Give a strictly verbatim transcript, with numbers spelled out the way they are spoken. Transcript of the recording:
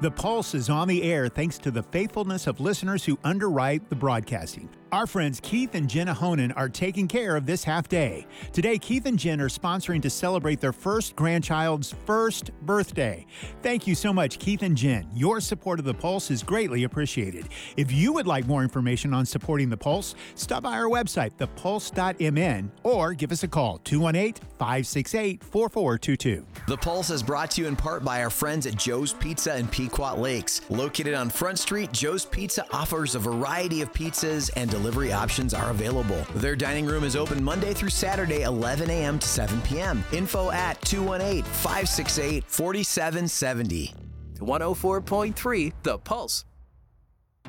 The Pulse is on the air thanks to the faithfulness of listeners who underwrite the broadcasting. Our friends Keith and Jenna Honan are taking care of this half day. Today, Keith and Jen are sponsoring to celebrate their first grandchild's first birthday. Thank you so much, Keith and Jen. Your support of The Pulse is greatly appreciated. If you would like more information on supporting The Pulse, stop by our website, the pulse dot m n, or give us a call, two one eight, five six eight, four four two two. The Pulse is brought to you in part by our friends at Joe's Pizza in Pequot Lakes. Located on Front Street, Joe's Pizza offers a variety of pizzas and delivery options are available. Their dining room is open Monday through Saturday, eleven a.m. to seven p.m. Info at two one eight, five six eight, four seven seven zero. one oh four point three The Pulse.